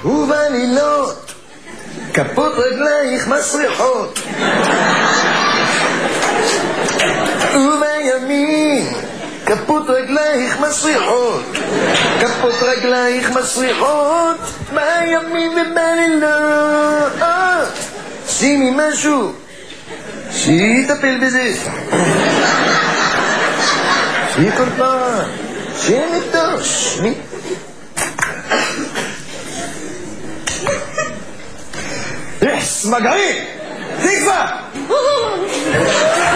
ובלילות כפות רגלייך מסריחות, ובימים כפות רגלייך מסריחות, כפות רגלייך מסריחות, בימים ובלילות. שימי משהו שיטפל בזה, שיהיה כל פעם, שיהיה נטוש. מגעי! תקווה!